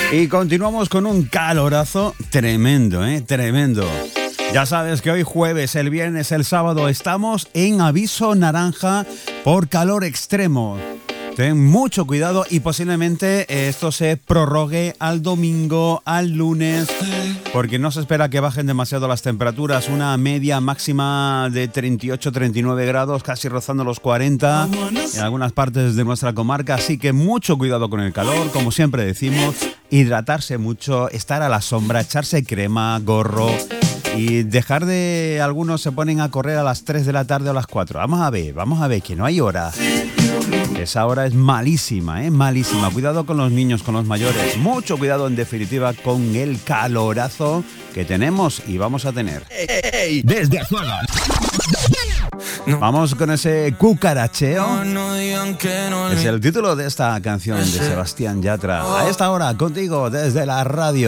Y continuamos con un calorazo tremendo, tremendo. Ya sabes que hoy jueves, el viernes, el sábado estamos en aviso naranja por calor extremo. Ten mucho cuidado y posiblemente esto se prorrogue al domingo, al lunes, porque no se espera que bajen demasiado las temperaturas. Una media máxima de 38-39 grados, casi rozando los 40 en algunas partes de nuestra comarca. Así que mucho cuidado con el calor, como siempre decimos, hidratarse mucho, estar a la sombra, echarse crema, gorro y dejar de... Algunos se ponen a correr a las 3 de la tarde o a las 4. Vamos a ver, que no hay hora. Esa hora es malísima, malísima. Cuidado con los niños, con los mayores. Mucho cuidado, en definitiva, con el calorazo que tenemos y vamos a tener. Desde Azuela. Vamos con ese cucaracheo. Es el título de esta canción de Sebastián Yatra. A esta hora, contigo desde la radio.